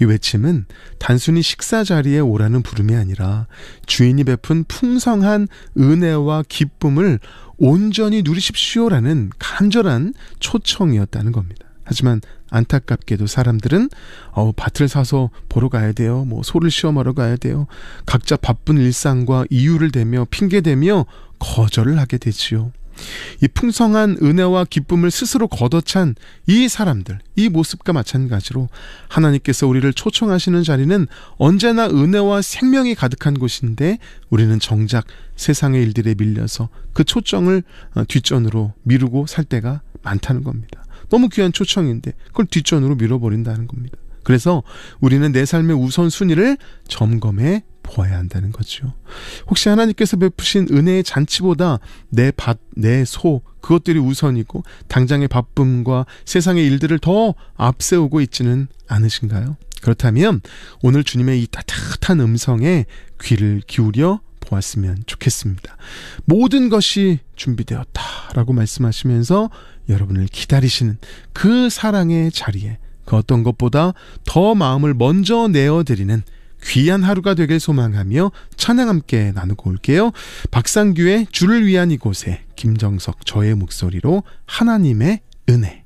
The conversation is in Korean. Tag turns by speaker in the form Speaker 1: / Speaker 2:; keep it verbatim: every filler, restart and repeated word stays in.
Speaker 1: 이 외침은 단순히 식사 자리에 오라는 부름이 아니라 주인이 베푼 풍성한 은혜와 기쁨을 온전히 누리십시오라는 간절한 초청이었다는 겁니다. 하지만 안타깝게도 사람들은 어, 밭을 사서 보러 가야 돼요. 뭐 소를 시험하러 가야 돼요. 각자 바쁜 일상과 이유를 대며 핑계대며 거절을 하게 되지요. 이 풍성한 은혜와 기쁨을 스스로 걷어찬 이 사람들, 이 모습과 마찬가지로 하나님께서 우리를 초청하시는 자리는 언제나 은혜와 생명이 가득한 곳인데 우리는 정작 세상의 일들에 밀려서 그 초청을 뒷전으로 미루고 살 때가 많다는 겁니다. 너무 귀한 초청인데 그걸 뒷전으로 밀어버린다는 겁니다. 그래서 우리는 내 삶의 우선순위를 점검해 보아야 한다는 거죠. 혹시 하나님께서 베푸신 은혜의 잔치보다 내 밭, 내 소, 그것들이 우선이고 당장의 바쁨과 세상의 일들을 더 앞세우고 있지는 않으신가요? 그렇다면 오늘 주님의 이 따뜻한 음성에 귀를 기울여 보았으면 좋겠습니다. 모든 것이 준비되었다라고 말씀하시면서 여러분을 기다리시는 그 사랑의 자리에 그 어떤 것보다 더 마음을 먼저 내어드리는 귀한 하루가 되길 소망하며 찬양 함께 나누고 올게요. 박상규의 주를 위한 이곳에, 김정석 저의 목소리로 하나님의 은혜.